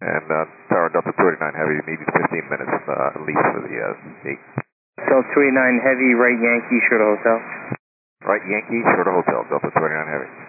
And Tower Delta 289 Heavy, maybe 15 minutes at least for the 8. Delta 289 Heavy, right Yankee, short of hotel. Right Yankee, short of hotel, Delta 289 Heavy.